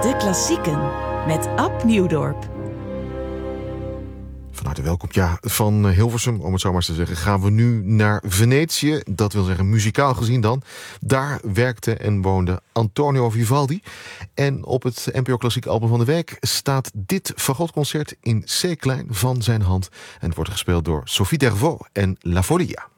De klassieken met Ab Nieuwdorp. Van harte welkom. Ja, van Hilversum, om het zo maar eens te zeggen, gaan we nu naar Venetië. Dat wil zeggen muzikaal gezien dan. Daar werkte en woonde Antonio Vivaldi. En op het NPO Klassiek Album van de Week staat dit fagotconcert in C-klein van zijn hand. En het wordt gespeeld door Sophie Dervaux en La Folia.